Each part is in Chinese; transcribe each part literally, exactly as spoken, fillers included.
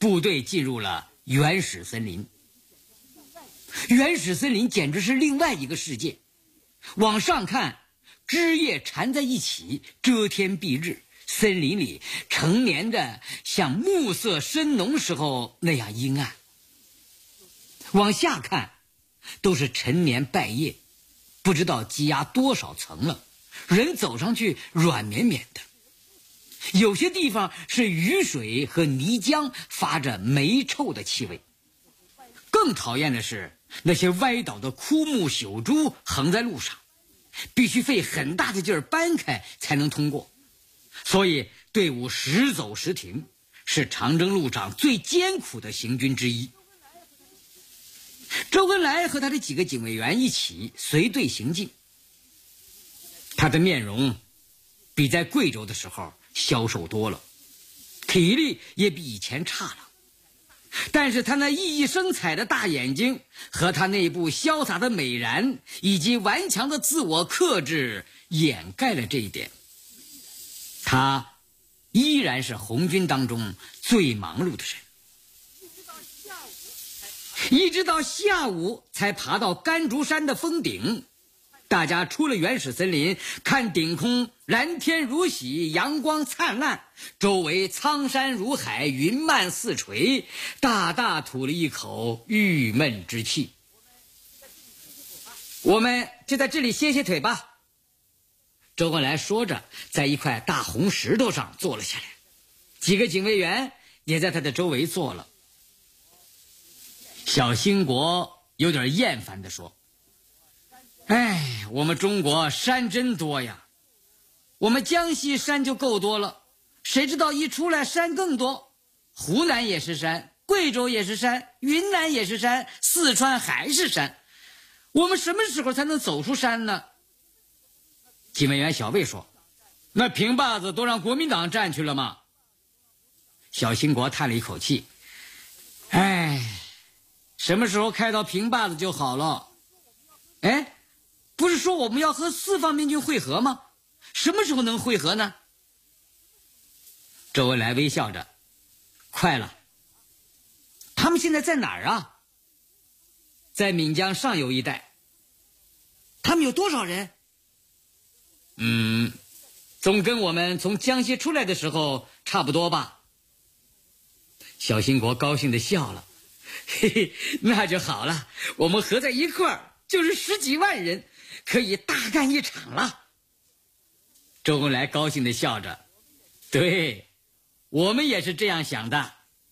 部队进入了原始森林。原始森林简直是另外一个世界，往上看，枝叶缠在一起，遮天蔽日，森林里成年的像暮色深浓时候那样阴暗。往下看，都是陈棉败叶，不知道积压多少层了，人走上去软绵绵的。有些地方是雨水和泥浆发着霉臭的气味。更讨厌的是那些歪倒的枯木朽株横在路上，必须费很大的劲儿搬开才能通过，所以队伍时走时停，是长征路上最艰苦的行军之一。周恩来和他的几个警卫员一起随队行进，他的面容比在贵州的时候消瘦多了，体力也比以前差了，但是他那熠熠生彩的大眼睛和他那部潇洒的美髯以及顽强的自我克制掩盖了这一点。他依然是红军当中最忙碌的人，一直到下午才爬到甘竹山的峰顶。大家出了原始森林，看顶空蓝天如洗，阳光灿烂，周围苍山如海，云漫四垂，大大吐了一口郁闷之气。我们就在这里歇歇腿吧。周恩来说着，在一块大红石头上坐了下来，几个警卫员也在他的周围坐了。小兴国有点厌烦地说：哎，我们中国山真多呀，我们江西山就够多了，谁知道一出来山更多，湖南也是山，贵州也是山，云南也是山，四川还是山，我们什么时候才能走出山呢？警卫员小魏说：那平坝子都让国民党占去了吗？小兴国叹了一口气：哎，什么时候开到平坝子就好了。哎，不是说我们要和四方面军会合吗？什么时候能会合呢？周恩来微笑着：快了。他们现在在哪儿啊？在岷江上游一带。他们有多少人？嗯，总跟我们从江西出来的时候差不多吧。小兴国高兴地笑了：嘿嘿，那就好了，我们合在一块儿就是十几万人，可以大干一场了。周恩来高兴地笑着：对，我们也是这样想的。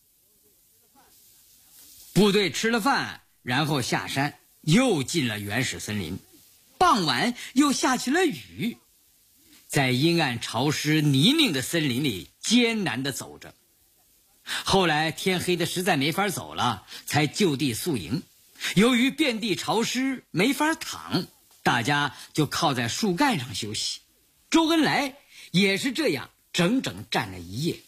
部队吃了饭，然后下山，又进了原始森林。傍晚又下起了雨，在阴暗潮湿泥泞的森林里艰难地走着。后来天黑的实在没法走了，才就地宿营。由于遍地潮湿没法躺，大家就靠在树干上休息。周恩来也是这样，整整站了一夜。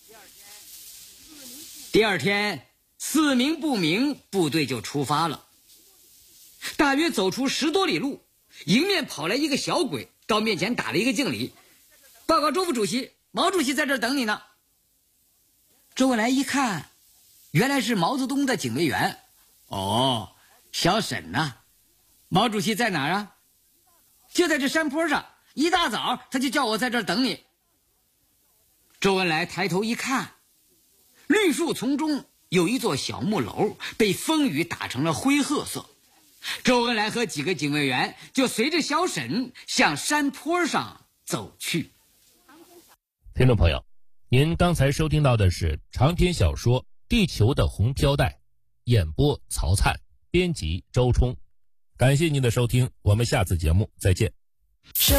第二天四明不明，部队就出发了。大约走出十多里路，迎面跑来一个小鬼，到面前打了一个敬礼：报告周副主席，毛主席在这儿等你呢。周恩来一看，原来是毛泽东的警卫员。哦，小沈呐，毛主席在哪儿啊？就在这山坡上，一大早他就叫我在这儿等你。周恩来抬头一看，绿树丛中有一座小木楼，被风雨打成了灰褐色。周恩来和几个警卫员就随着小沈向山坡上走去。 听众朋友，您刚才收听到的是长篇小说《地球的红飘带》，演播曹灿，编辑周冲。感谢您的收听，我们下次节目再见。